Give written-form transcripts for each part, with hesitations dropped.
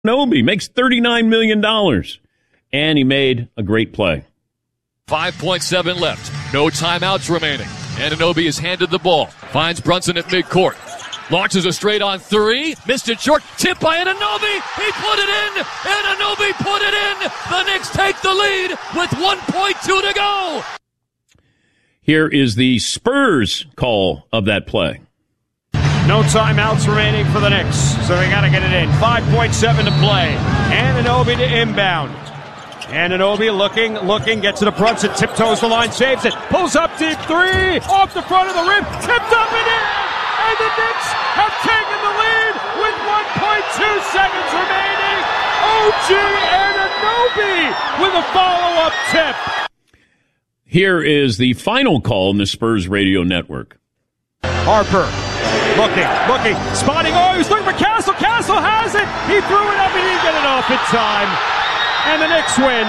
Anunoby makes $39 million. And he made a great play. 5.7 left. No timeouts remaining. Anunoby is handed the ball. Finds Brunson at midcourt. Launches a straight on three. Missed it short. Tipped by Anunoby. He put it in. Anunoby put it in. The Knicks take the lead with 1.2 to go. Here is the Spurs call of that play. No timeouts remaining for the Knicks, so they got to get it in. 5.7 to play. Anunoby to inbound. Anunoby looking, gets to the Brunson, tiptoes the line, saves it, pulls up deep three, off the front of the rim, tipped up and in! And the Knicks have taken the lead with 1.2 seconds remaining. OG Anunoby with a follow-up tip. Here is the final call in the Spurs radio network. Harper looking, spotting. Oh, he was looking for Castle. Castle has it. He threw it up and he didn't get it off in time. And the Knicks win.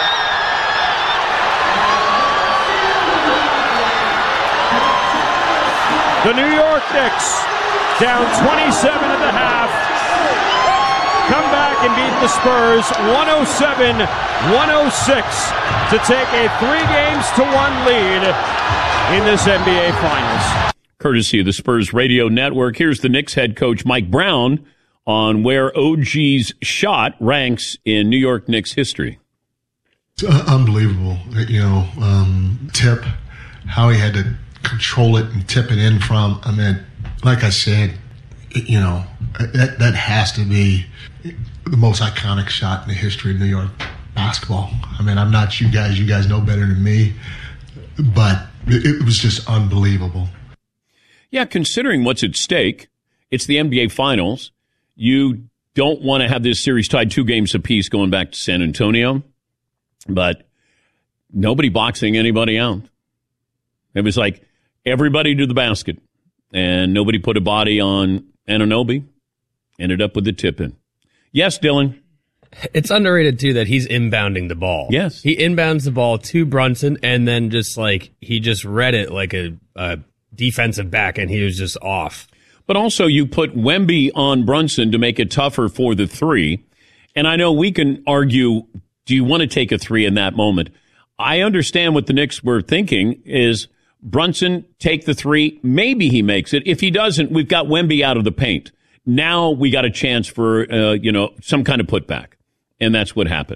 The New York Knicks, down 27 at the half, come back and beat the Spurs 107-106 to take a 3-1 lead in this NBA Finals. Courtesy of the Spurs Radio Network, here's the Knicks head coach Mike Brown on where OG's shot ranks in New York Knicks history. It's unbelievable. Tip, how he had to control it and tip it in from. I mean, like I said, that has to be the most iconic shot in the history of New York basketball. I mean, I'm not you guys. You guys know better than me. But it was just unbelievable. Yeah, considering what's at stake, it's the NBA Finals. You don't want to have this series tied 2 games apiece going back to San Antonio. But nobody boxing anybody out. It was like everybody to the basket. And nobody put a body on Anunoby. Ended up with the tip in. Yes, Dylan. It's underrated, too, that he's inbounding the ball. Yes. He inbounds the ball to Brunson, and then he just read it like a defensive back, and he was just off. But also you put Wemby on Brunson to make it tougher for the three. And I know we can argue, do you want to take a three in that moment? I understand what the Knicks were thinking is Brunson, take the three. Maybe he makes it. If he doesn't, we've got Wemby out of the paint. Now we got a chance for, some kind of putback. And that's what happened.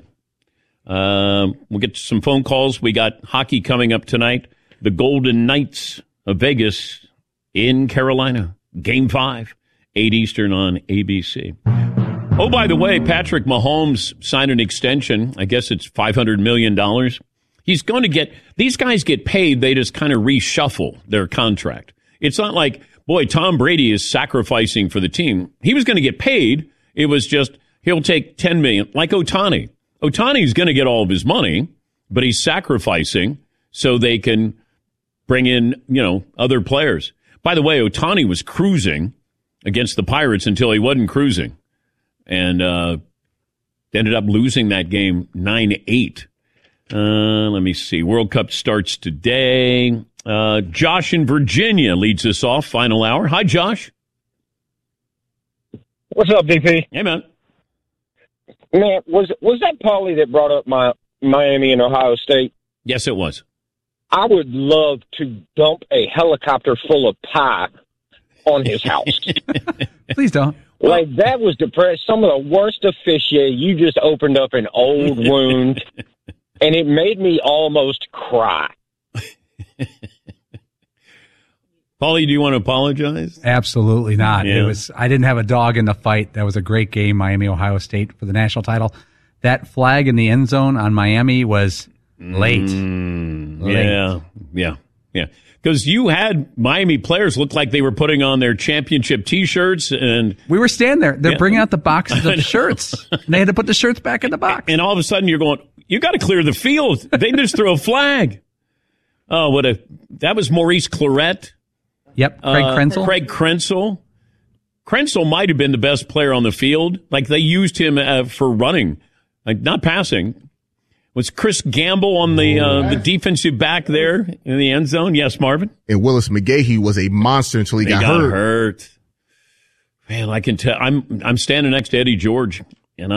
We'll get to some phone calls. We got hockey coming up tonight. The Golden Knights of Vegas in Carolina. Game 5, 8 Eastern on ABC. Oh, by the way, Patrick Mahomes signed an extension. I guess it's $500 million. He's going to get, these guys get paid. They just kind of reshuffle their contract. It's not like, boy, Tom Brady is sacrificing for the team. He was going to get paid. It was just, he'll take $10 million, like Ohtani. Ohtani's going to get all of his money, but he's sacrificing so they can bring in, other players. By the way, Ohtani was cruising against the Pirates until he wasn't cruising and ended up losing that game 9-8. Let me see. World Cup starts today. Josh in Virginia leads us off, final hour. Hi, Josh. What's up, DP? Hey, man. Man, was that Paulie that brought up Miami and Ohio State? Yes, it was. I would love to dump a helicopter full of pie on his house. Please don't. Like, that was depressed. Some of the worst officiating. You just opened up an old wound, and it made me almost cry. Paulie, do you want to apologize? Absolutely not. Yeah. I didn't have a dog in the fight. That was a great game, Miami, Ohio State for the national title. That flag in the end zone on Miami was late. Yeah. Because you had Miami players look like they were putting on their championship T-shirts, and we were standing there. They're bringing out the boxes of shirts, and they had to put the shirts back in the box. And all of a sudden, you're going, you got to clear the field. They just threw a flag. Oh, that was Maurice Clarett. Yep, Craig Krenzel. Craig Krenzel. Krenzel might have been the best player on the field. Like, they used him for running, like not passing. Was Chris Gamble on the defensive back there in the end zone? Yes, Marvin? And Willis McGahee was a monster until he got hurt. Man, I can tell. I'm standing next to Eddie George.